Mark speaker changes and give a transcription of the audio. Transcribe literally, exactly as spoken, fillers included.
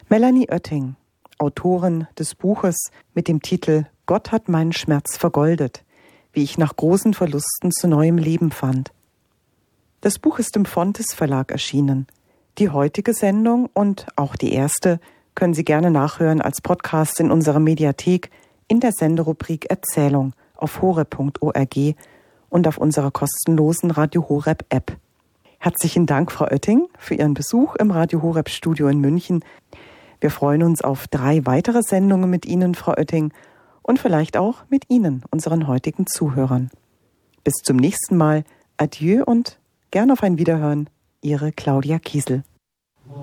Speaker 1: Melanie Oetting, Autorin des Buches mit dem Titel »Gott hat meinen Schmerz vergoldet«, wie ich nach großen Verlusten zu neuem Leben fand. Das Buch ist im Fontes Verlag erschienen. Die heutige Sendung und auch die erste können Sie gerne nachhören als Podcast in unserer Mediathek in der Senderubrik Erzählung auf horeb punkt org und auf unserer kostenlosen Radio Horeb App. Herzlichen Dank, Frau Oetting, für Ihren Besuch im Radio Horeb Studio in München. Wir freuen uns auf drei weitere Sendungen mit Ihnen, Frau Oetting, und vielleicht auch mit Ihnen, unseren heutigen Zuhörern. Bis zum nächsten Mal. Adieu und gern auf ein Wiederhören. Ihre Claudia Kiesel.